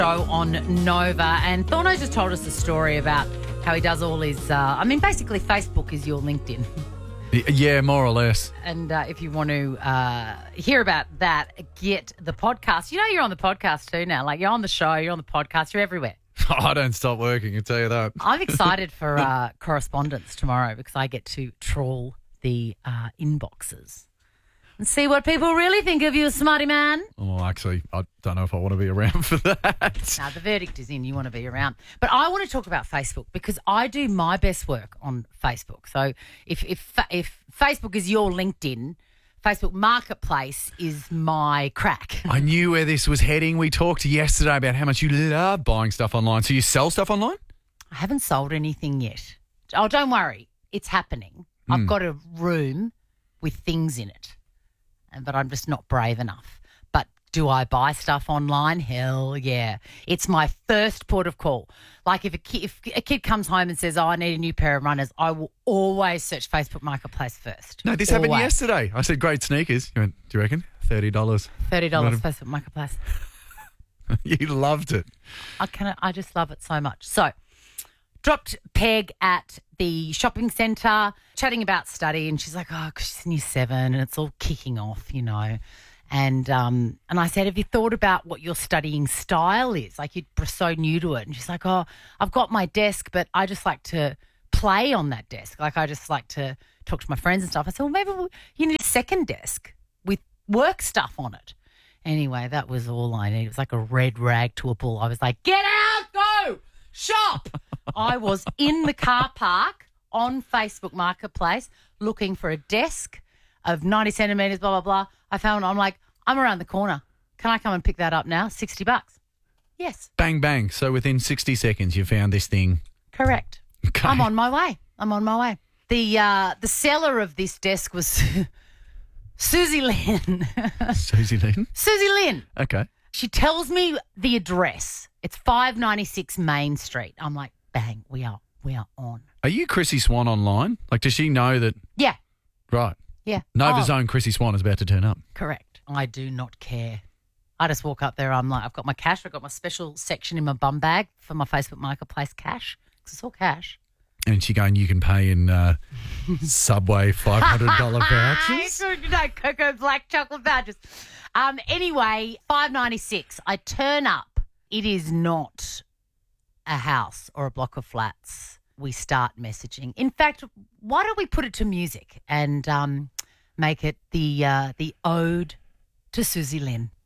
Show on Nova, and Thorno just told us a story about how he does all his, basically Facebook is your LinkedIn. Yeah, more or less. And if you want to hear about that, get the podcast. You know you're on the podcast too now. Like, you're on the show, you're on the podcast, you're everywhere. I don't stop working, I tell you that. I'm excited for correspondence tomorrow because I get to trawl the inboxes and see what people really think of you, smarty man. Oh, actually, I don't know if I want to be around for that. Now, the verdict is in. You want to be around. But I want to talk about Facebook because I do my best work on Facebook. So if Facebook is your LinkedIn, Facebook Marketplace is my crack. I knew where this was heading. We talked yesterday about how much you love buying stuff online. So you sell stuff online? I haven't sold anything yet. Oh, don't worry. It's happening. I've got a room with things in it, but I'm just not brave enough. But do I buy stuff online? Hell yeah. It's my first port of call. Like if a kid comes home and says, I need a new pair of runners, I will always search Facebook Marketplace first. No, this happened yesterday. I said, great sneakers. You went, do you reckon? $30. $30 Facebook Marketplace. You loved it. I just love it so much. So, dropped Peg at the shopping centre, chatting about study, and she's like, oh, 'cause she's in year 7 and it's all kicking off, you know. And I said, have you thought about what your studying style is? Like, you're so new to it. And she's like, oh, I've got my desk, but I just like to play on that desk. Like, I just like to talk to my friends and stuff. I said, well, maybe you need a second desk with work stuff on it. Anyway, that was all I needed. It was like a red rag to a bull. I was like, get out, go, shop. I was in the car park on Facebook Marketplace looking for a desk of 90 centimetres, blah, blah, blah. I found, I'm like, I'm around the corner. Can I come and pick that up now? $60. Yes. Bang, bang. So within 60 seconds you found this thing. Correct. Okay. I'm on my way. The seller of this desk was Susie Lynn. Susie Lynn? Susie Lynn. Okay. She tells me the address. It's 596 Main Street. I'm like, bang, we are on. Are you Chrissy Swan online? Like, does she know that? Yeah. Right. Yeah. Nova's own Chrissy Swan is about to turn up. Correct. I do not care. I just walk up there. I'm like, I've got my cash. I've got my special section in my bum bag for my Facebook Marketplace cash because it's all cash. And she going, you can pay in Subway $500 vouchers? No, Cocoa Black chocolate vouchers. Anyway, 596. I turn up. It is not a house or a block of flats. We start messaging. In fact, why don't we put it to music and make it the ode to Susie Lynn?